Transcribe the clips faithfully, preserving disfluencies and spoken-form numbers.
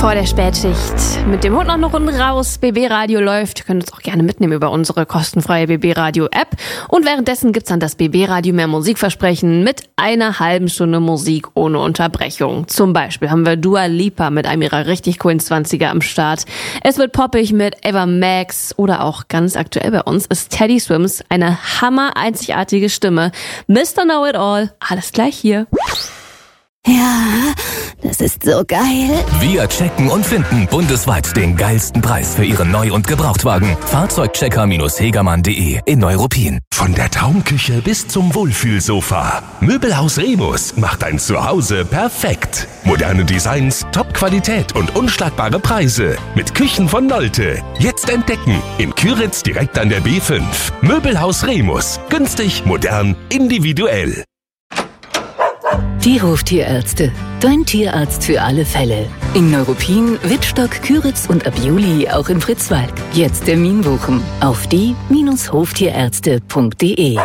Vor der Spätschicht mit dem Hund noch eine Runde raus. B B Radio läuft. Ihr könnt uns auch gerne mitnehmen über unsere kostenfreie B B Radio App. Und währenddessen gibt's dann das B B Radio Mehr Musikversprechen mit einer halben Stunde Musik ohne Unterbrechung. Zum Beispiel haben wir Dua Lipa mit einem ihrer richtig coolen zwanziger am Start. Es wird poppig mit Ava Max oder auch ganz aktuell bei uns ist Teddy Swims eine hammer-einzigartige Stimme. Mister Know It All. Alles gleich hier. Ja, das ist so geil. Wir checken und finden bundesweit den geilsten Preis für Ihren Neu- und Gebrauchtwagen. Fahrzeugchecker Hegermann punkt de in Neuruppin. Von der Traumküche bis zum Wohlfühlsofa. Möbelhaus Remus macht ein Zuhause perfekt. Moderne Designs, Top-Qualität und unschlagbare Preise. Mit Küchen von Nolte. Jetzt entdecken. In Küritz direkt an der B fünf. Möbelhaus Remus. Günstig, modern, individuell. Die Hoftierärzte. Dein Tierarzt für alle Fälle. In Neuruppin, Wittstock, Küritz und ab Juli auch in Fritzwald. Jetzt Termin buchen auf die Hoftierärzte punkt de.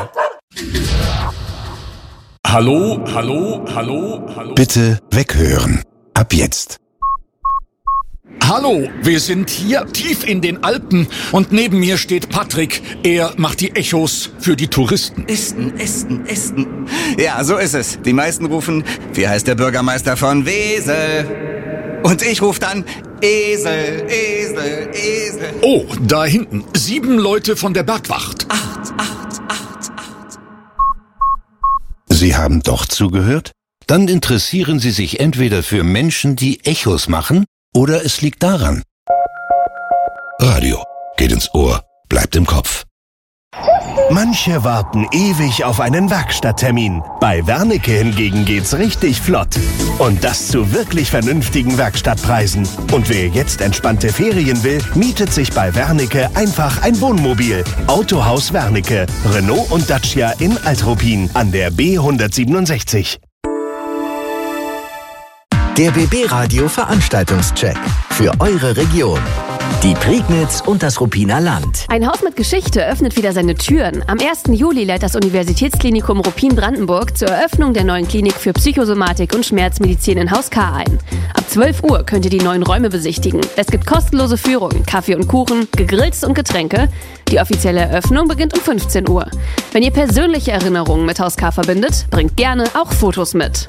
Hallo, hallo, hallo, hallo. Bitte weghören. Ab jetzt. Hallo, wir sind hier tief in den Alpen und neben mir steht Patrick. Er macht die Echos für die Touristen. Esten, Esten, Esten. Ja, so ist es. Die meisten rufen, wie heißt der Bürgermeister von Wesel? Und ich rufe dann Esel, Esel, Esel. Oh, da hinten. Sieben Leute von der Bergwacht. Acht, acht, acht, acht. Sie haben doch zugehört? Dann interessieren Sie sich entweder für Menschen, die Echos machen, oder es liegt daran. Radio geht ins Ohr, bleibt im Kopf. Manche warten ewig auf einen Werkstatttermin. Bei Wernicke hingegen geht's richtig flott. Und das zu wirklich vernünftigen Werkstattpreisen. Und wer jetzt entspannte Ferien will, mietet sich bei Wernicke einfach ein Wohnmobil. Autohaus Wernicke, Renault und Dacia in Altruppin an der B hundertsiebenundsechzig. Der B B Radio Veranstaltungscheck für eure Region. Die Prignitz und das Ruppiner Land. Ein Haus mit Geschichte öffnet wieder seine Türen. Am ersten Juli lädt das Universitätsklinikum Ruppin-Brandenburg zur Eröffnung der neuen Klinik für Psychosomatik und Schmerzmedizin in Haus K ein. Ab zwölf Uhr könnt ihr die neuen Räume besichtigen. Es gibt kostenlose Führungen, Kaffee und Kuchen, Gegrills und Getränke. Die offizielle Eröffnung beginnt um fünfzehn Uhr. Wenn ihr persönliche Erinnerungen mit Haus K verbindet, bringt gerne auch Fotos mit.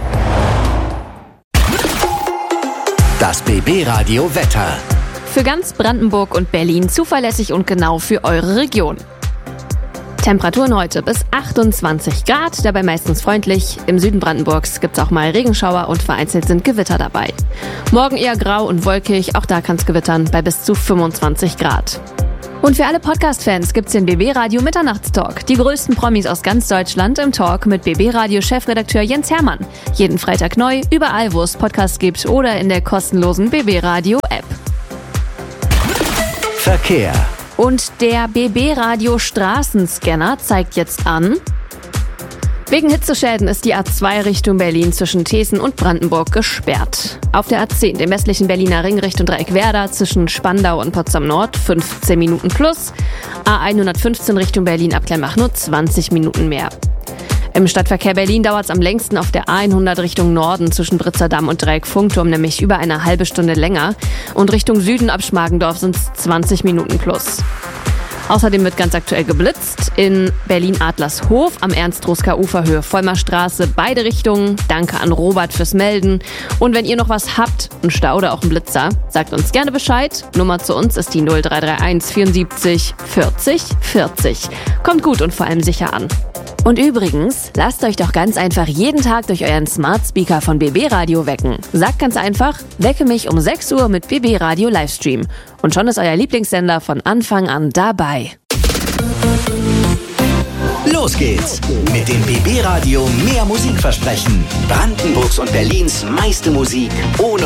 Das B B Radio Wetter. Für ganz Brandenburg und Berlin zuverlässig und genau für eure Region. Temperaturen heute bis achtundzwanzig Grad, dabei meistens freundlich. Im Süden Brandenburgs gibt es auch mal Regenschauer und vereinzelt sind Gewitter dabei. Morgen eher grau und wolkig, auch da kann es gewittern bei bis zu fünfundzwanzig Grad. Und für alle Podcast-Fans gibt's den B B Radio Mitternachtstalk. Die größten Promis aus ganz Deutschland im Talk mit B B Radio Chefredakteur Jens Hermann. Jeden Freitag neu, überall wo es Podcasts gibt oder in der kostenlosen B B Radio App. Verkehr. Und der B B Radio Straßenscanner zeigt jetzt an: Wegen Hitzeschäden ist die A zwei Richtung Berlin zwischen Thesen und Brandenburg gesperrt. Auf der A zehn, dem westlichen Berliner Ring Richtung Dreieckwerder zwischen Spandau und Potsdam Nord, fünfzehn Minuten plus. A hundertfünfzehn Richtung Berlin ab Kleinmach nur zwanzig Minuten mehr. Im Stadtverkehr Berlin dauert es am längsten auf der A hundert Richtung Norden zwischen Britzer und Dreieck-Funkturm, nämlich über eine halbe Stunde länger. Und Richtung Süden ab Schmargendorf sind es zwanzig Minuten plus. Außerdem wird ganz aktuell geblitzt in Berlin-Adlershof am Ernst-Ruska-Uferhöhe, Vollmerstraße, beide Richtungen. Danke an Robert fürs Melden. Und wenn ihr noch was habt, einen Stau oder auch einen Blitzer, sagt uns gerne Bescheid. Nummer zu uns ist die null drei drei eins vierundsiebzig vierzig vierzig. Kommt gut und vor allem sicher an. Und übrigens, lasst euch doch ganz einfach jeden Tag durch euren Smart Speaker von B B Radio wecken. Sagt ganz einfach, wecke mich um sechs Uhr mit B B Radio Livestream. Und schon ist euer Lieblingssender von Anfang an dabei. Los geht's mit dem B B Radio Mehr Musikversprechen. Brandenburgs und Berlins meiste Musik ohne